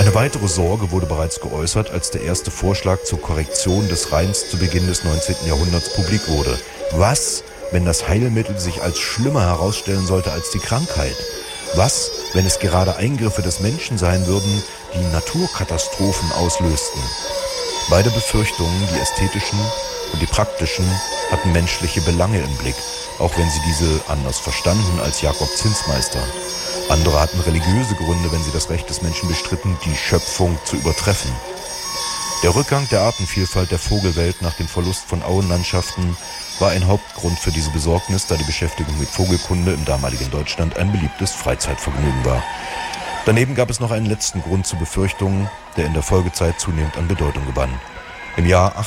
Eine weitere Sorge wurde bereits geäußert, als der erste Vorschlag zur Korrektion des Rheins zu Beginn des 19. Jahrhunderts publik wurde. Was, wenn das Heilmittel sich als schlimmer herausstellen sollte als die Krankheit? Was, wenn es gerade Eingriffe des Menschen sein würden, die Naturkatastrophen auslösten? Beide Befürchtungen, die ästhetischen und die praktischen, hatten menschliche Belange im Blick, auch wenn sie diese anders verstanden als Jakob Zinsmeister. Andere hatten religiöse Gründe, wenn sie das Recht des Menschen bestritten, die Schöpfung zu übertreffen. Der Rückgang der Artenvielfalt der Vogelwelt nach dem Verlust von Auenlandschaften war ein Hauptgrund für diese Besorgnis, da die Beschäftigung mit Vogelkunde im damaligen Deutschland ein beliebtes Freizeitvergnügen war. Daneben gab es noch einen letzten Grund zur Befürchtung, der in der Folgezeit zunehmend an Bedeutung gewann. Im Jahr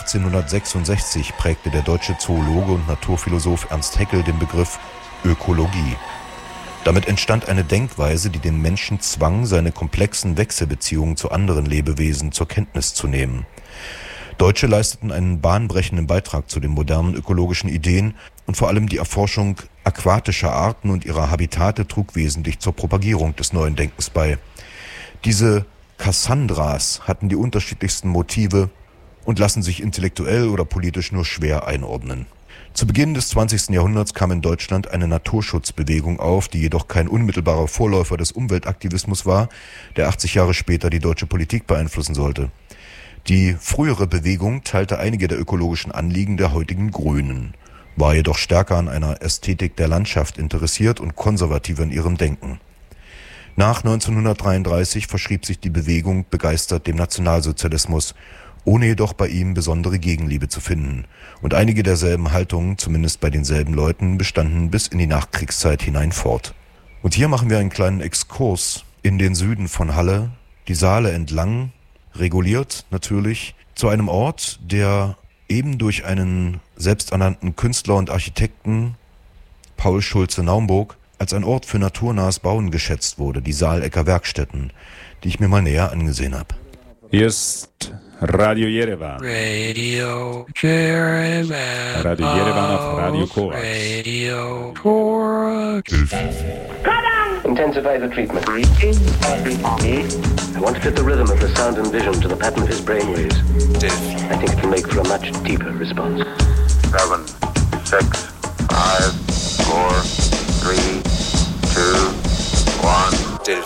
1866 prägte der deutsche Zoologe und Naturphilosoph Ernst Haeckel den Begriff Ökologie. Damit entstand eine Denkweise, die den Menschen zwang, seine komplexen Wechselbeziehungen zu anderen Lebewesen zur Kenntnis zu nehmen. Deutsche leisteten einen bahnbrechenden Beitrag zu den modernen ökologischen Ideen und vor allem die Erforschung aquatischer Arten und ihrer Habitate trug wesentlich zur Propagierung des neuen Denkens bei. Diese Kassandras hatten die unterschiedlichsten Motive und lassen sich intellektuell oder politisch nur schwer einordnen. Zu Beginn des 20. Jahrhunderts kam in Deutschland eine Naturschutzbewegung auf, die jedoch kein unmittelbarer Vorläufer des Umweltaktivismus war, der 80 Jahre später die deutsche Politik beeinflussen sollte. Die frühere Bewegung teilte einige der ökologischen Anliegen der heutigen Grünen, war jedoch stärker an einer Ästhetik der Landschaft interessiert und konservativer in ihrem Denken. Nach 1933 verschrieb sich die Bewegung begeistert dem Nationalsozialismus, ohne jedoch bei ihm besondere Gegenliebe zu finden. Und einige derselben Haltungen, zumindest bei denselben Leuten, bestanden bis in die Nachkriegszeit hinein fort. Und hier machen wir einen kleinen Exkurs in den Süden von Halle, die Saale entlang, reguliert natürlich, zu einem Ort, der eben durch einen selbsternannten Künstler und Architekten, Paul Schulze-Naumburg, als ein Ort für naturnahes Bauen geschätzt wurde, die Saalecker Werkstätten, die ich mir mal näher angesehen habe. Hier ist Radio Yerevan. Radio Yerevan. Radio Yerevan auf Radio Korax. Radio Korax. Intensify the treatment. I want to fit the rhythm of the sound and vision to the pattern of his brainwaves. I think it can make for a much deeper response. 7, 6, 5, 4, 3, 2, 1, 0.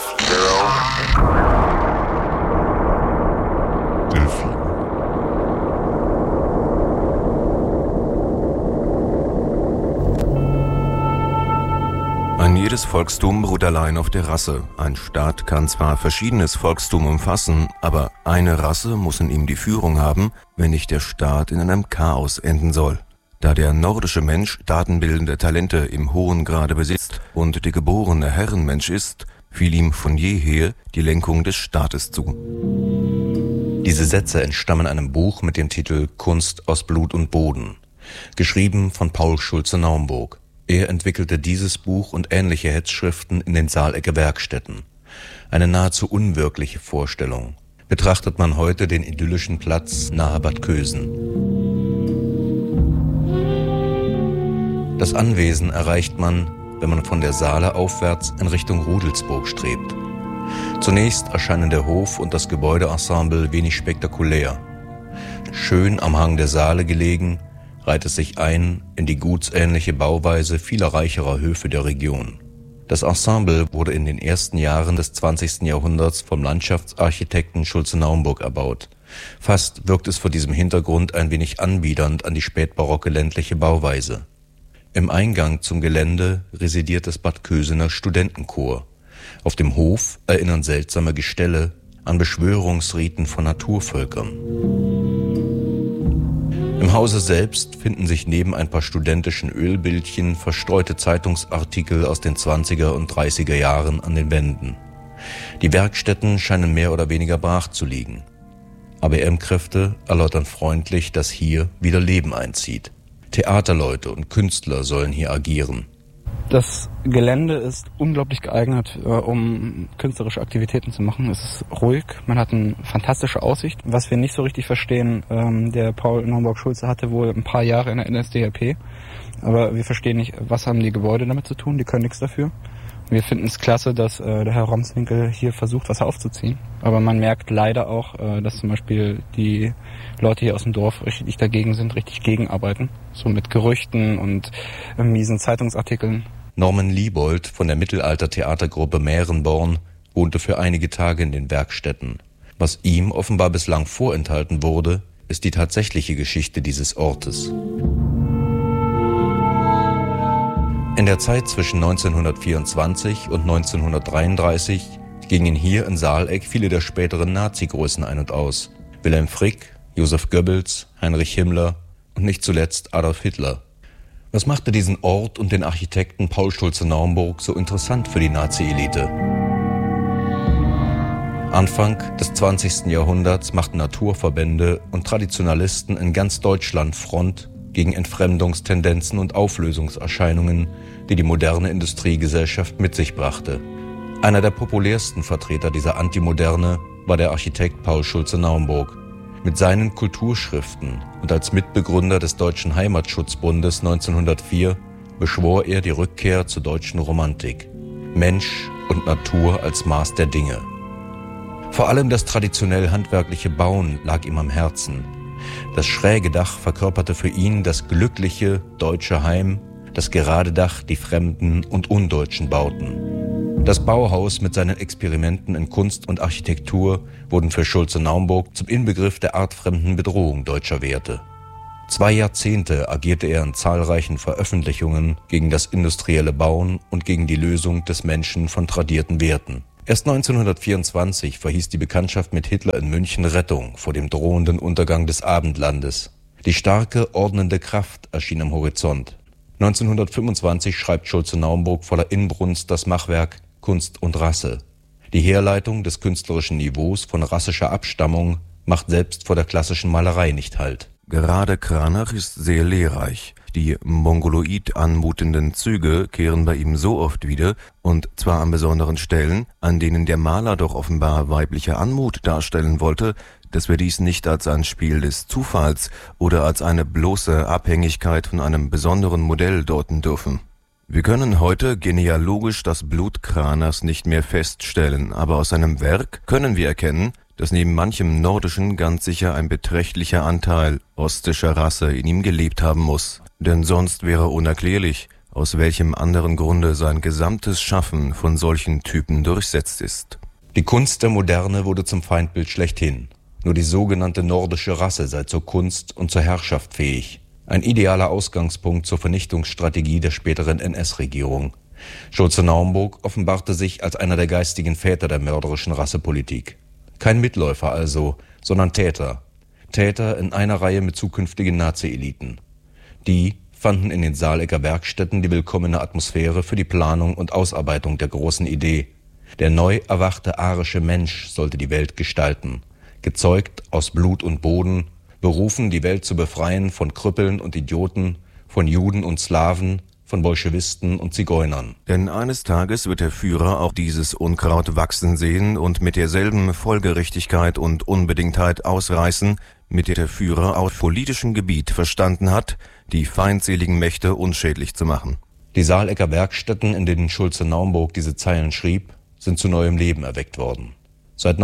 Ein jedes Volkstum beruht allein auf der Rasse. Ein Staat kann zwar verschiedenes Volkstum umfassen, aber eine Rasse muss in ihm die Führung haben, wenn nicht der Staat in einem Chaos enden soll. Da der nordische Mensch datenbildende Talente im hohen Grade besitzt und der geborene Herrenmensch ist, fiel ihm von jeher die Lenkung des Staates zu. Diese Sätze entstammen einem Buch mit dem Titel Kunst aus Blut und Boden, geschrieben von Paul Schulze-Naumburg. Er entwickelte dieses Buch und ähnliche Hetzschriften in den Saalecker Werkstätten. Eine nahezu unwirkliche Vorstellung. Betrachtet man heute den idyllischen Platz nahe Bad Kösen. Das Anwesen erreicht man, wenn man von der Saale aufwärts in Richtung Rudelsburg strebt. Zunächst erscheinen der Hof und das Gebäudeensemble wenig spektakulär. Schön am Hang der Saale gelegen, reiht es sich ein in die gutsähnliche Bauweise vieler reicherer Höfe der Region. Das Ensemble wurde in den ersten Jahren des 20. Jahrhunderts vom Landschaftsarchitekten Schulze-Naumburg erbaut. Fast wirkt es vor diesem Hintergrund ein wenig anbiedernd an die spätbarocke ländliche Bauweise. Im Eingang zum Gelände residiert das Bad Kösener Studentenchor. Auf dem Hof erinnern seltsame Gestelle an Beschwörungsriten von Naturvölkern. Im Hause selbst finden sich neben ein paar studentischen Ölbildchen verstreute Zeitungsartikel aus den 20er und 30er Jahren an den Wänden. Die Werkstätten scheinen mehr oder weniger brach zu liegen. ABM-Kräfte erläutern freundlich, dass hier wieder Leben einzieht. Theaterleute und Künstler sollen hier agieren. Das Gelände ist unglaublich geeignet, um künstlerische Aktivitäten zu machen. Es ist ruhig, man hat eine fantastische Aussicht. Was wir nicht so richtig verstehen, der Paul Naumburg-Schulze hatte wohl ein paar Jahre in der NSDAP, aber wir verstehen nicht, was haben die Gebäude damit zu tun, die können nichts dafür. Wir finden es klasse, dass der Herr Romswinkel hier versucht, was aufzuziehen. Aber man merkt leider auch, dass zum Beispiel die Leute hier aus dem Dorf richtig dagegen sind, richtig gegenarbeiten. So mit Gerüchten und miesen Zeitungsartikeln. Norman Liebold von der Mittelalter-Theatergruppe Mährenborn wohnte für einige Tage in den Werkstätten. Was ihm offenbar bislang vorenthalten wurde, ist die tatsächliche Geschichte dieses Ortes. In der Zeit zwischen 1924 und 1933 gingen hier in Saaleck viele der späteren Nazi-Größen ein und aus. Wilhelm Frick, Josef Goebbels, Heinrich Himmler und nicht zuletzt Adolf Hitler. Was machte diesen Ort und den Architekten Paul Schulze-Naumburg so interessant für die Nazi-Elite? Anfang des 20. Jahrhunderts machten Naturverbände und Traditionalisten in ganz Deutschland Front gegen Entfremdungstendenzen und Auflösungserscheinungen, die die moderne Industriegesellschaft mit sich brachte. Einer der populärsten Vertreter dieser Antimoderne war der Architekt Paul Schulze-Naumburg. Mit seinen Kulturschriften und als Mitbegründer des Deutschen Heimatschutzbundes 1904 beschwor er die Rückkehr zur deutschen Romantik. Mensch und Natur als Maß der Dinge. Vor allem das traditionell handwerkliche Bauen lag ihm am Herzen. Das schräge Dach verkörperte für ihn das glückliche deutsche Heim, das gerade Dach die fremden und undeutschen Bauten. Das Bauhaus mit seinen Experimenten in Kunst und Architektur wurden für Schulze-Naumburg zum Inbegriff der artfremden Bedrohung deutscher Werte. 2 Jahrzehnte agierte er in zahlreichen Veröffentlichungen gegen das industrielle Bauen und gegen die Lösung des Menschen von tradierten Werten. Erst 1924 verhieß die Bekanntschaft mit Hitler in München Rettung vor dem drohenden Untergang des Abendlandes. Die starke, ordnende Kraft erschien am Horizont. 1925 schreibt Schulze-Naumburg voller Inbrunst das Machwerk Kunst und Rasse. Die Herleitung des künstlerischen Niveaus von rassischer Abstammung macht selbst vor der klassischen Malerei nicht Halt. Gerade Cranach ist sehr lehrreich. Die mongoloid anmutenden Züge kehren bei ihm so oft wieder, und zwar an besonderen Stellen, an denen der Maler doch offenbar weibliche Anmut darstellen wollte, dass wir dies nicht als ein Spiel des Zufalls oder als eine bloße Abhängigkeit von einem besonderen Modell deuten dürfen. Wir können heute genealogisch das Blut Cranachs nicht mehr feststellen, aber aus seinem Werk können wir erkennen, dass neben manchem Nordischen ganz sicher ein beträchtlicher Anteil ostischer Rasse in ihm gelebt haben muss. Denn sonst wäre unerklärlich, aus welchem anderen Grunde sein gesamtes Schaffen von solchen Typen durchsetzt ist. Die Kunst der Moderne wurde zum Feindbild schlechthin. Nur die sogenannte nordische Rasse sei zur Kunst und zur Herrschaft fähig. Ein idealer Ausgangspunkt zur Vernichtungsstrategie der späteren NS-Regierung. Schulze-Naumburg offenbarte sich als einer der geistigen Väter der mörderischen Rassepolitik. Kein Mitläufer also, sondern Täter. Täter in einer Reihe mit zukünftigen Nazi-Eliten. Die fanden in den Saalecker Werkstätten die willkommene Atmosphäre für die Planung und Ausarbeitung der großen Idee. Der neu erwachte arische Mensch sollte die Welt gestalten. Gezeugt aus Blut und Boden, berufen, die Welt zu befreien von Krüppeln und Idioten, von Juden und Slawen, von Bolschewisten und Zigeunern. Denn eines Tages wird der Führer auch dieses Unkraut wachsen sehen und mit derselben Folgerichtigkeit und Unbedingtheit ausreißen, mit der der Führer auf politischem Gebiet verstanden hat, die feindseligen Mächte unschädlich zu machen. Die Saalecker Werkstätten, in denen Schulze-Naumburg diese Zeilen schrieb, sind zu neuem Leben erweckt worden. Seit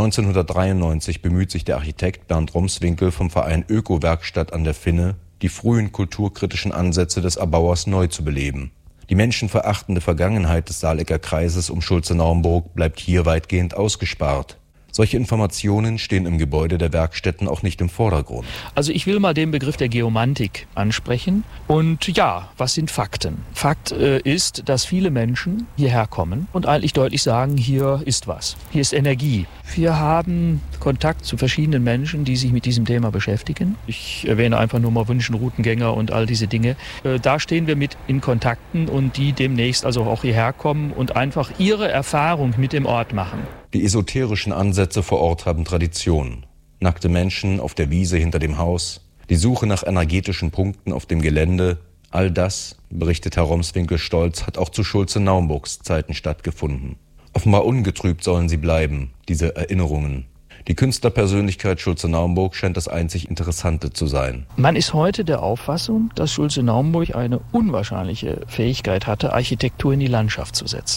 1993 bemüht sich der Architekt Bernd Romswinkel vom Verein Öko-Werkstatt an der Finne, die frühen kulturkritischen Ansätze des Erbauers neu zu beleben. Die menschenverachtende Vergangenheit des Saalecker Kreises um Schulze-Naumburg bleibt hier weitgehend ausgespart. Solche Informationen stehen im Gebäude der Werkstätten auch nicht im Vordergrund. Also ich will mal den Begriff der Geomantik ansprechen. Und ja, was sind Fakten? Fakt ist, dass viele Menschen hierher kommen und eigentlich deutlich sagen, hier ist was. Hier ist Energie. Wir haben Kontakt zu verschiedenen Menschen, die sich mit diesem Thema beschäftigen. Ich erwähne einfach nur mal Wünschen, Routengänger und all diese Dinge. Da stehen wir mit in Kontakten und die demnächst also auch hierher kommen und einfach ihre Erfahrung mit dem Ort machen. Die esoterischen Ansätze vor Ort haben Tradition. Nackte Menschen auf der Wiese hinter dem Haus, die Suche nach energetischen Punkten auf dem Gelände, all das, berichtet Herr Romswinkel stolz, hat auch zu Schulze-Naumburgs Zeiten stattgefunden. Offenbar ungetrübt sollen sie bleiben, diese Erinnerungen. Die Künstlerpersönlichkeit Schulze-Naumburg scheint das einzig Interessante zu sein. Man ist heute der Auffassung, dass Schulze-Naumburg eine unwahrscheinliche Fähigkeit hatte, Architektur in die Landschaft zu setzen.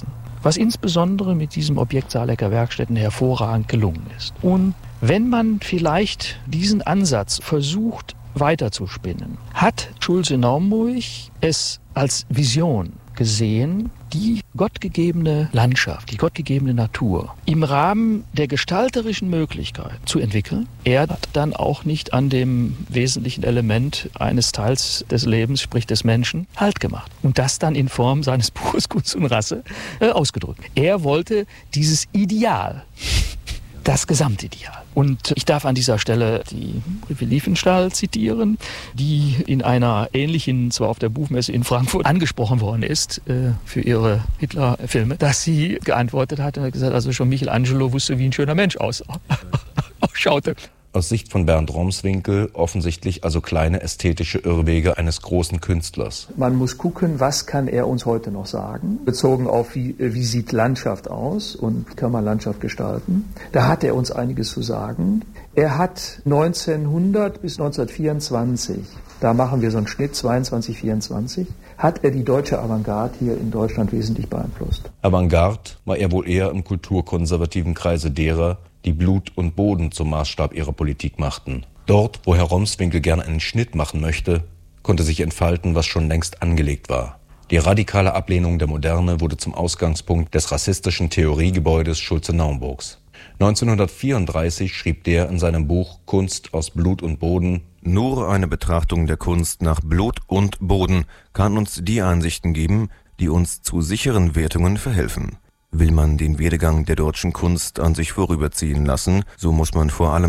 was insbesondere mit diesem Objekt Saarlecker Werkstätten hervorragend gelungen ist. Und wenn man vielleicht diesen Ansatz versucht weiterzuspinnen, hat Schulze-Naumburg es als Vision gesehen, die gottgegebene Landschaft, die gottgegebene Natur im Rahmen der gestalterischen Möglichkeit zu entwickeln. Er hat dann auch nicht an dem wesentlichen Element eines Teils des Lebens, sprich des Menschen, Halt gemacht. Und das dann in Form seines Buches Kunst und Rasse ausgedrückt. Er wollte dieses Ideal, das Gesamtideal. Und ich darf an dieser Stelle die Ulrike Liefenstahl zitieren, die in einer ähnlichen, zwar auf der Buchmesse in Frankfurt, angesprochen worden ist für ihre Hitler-Filme, dass sie geantwortet hat und hat gesagt, also schon Michelangelo wusste, wie ein schöner Mensch ausschaute. Aus Sicht von Bernd Romswinkel offensichtlich also kleine ästhetische Irrwege eines großen Künstlers. Man muss gucken, was kann er uns heute noch sagen, bezogen auf wie sieht Landschaft aus und kann man Landschaft gestalten. Da hat er uns einiges zu sagen. Er hat 1900 bis 1924, da machen wir so einen Schnitt, 22, 24, hat er die deutsche Avantgarde hier in Deutschland wesentlich beeinflusst. Avantgarde war er wohl eher im kulturkonservativen Kreise derer, die Blut und Boden zum Maßstab ihrer Politik machten. Dort, wo Herr Romswinkel gerne einen Schnitt machen möchte, konnte sich entfalten, was schon längst angelegt war. Die radikale Ablehnung der Moderne wurde zum Ausgangspunkt des rassistischen Theoriegebäudes Schulze-Naumburgs. 1934 schrieb der in seinem Buch Kunst aus Blut und Boden: Nur eine Betrachtung der Kunst nach Blut und Boden kann uns die Einsichten geben, die uns zu sicheren Wertungen verhelfen. Will man den Werdegang der deutschen Kunst an sich vorüberziehen lassen, so muss man vor allem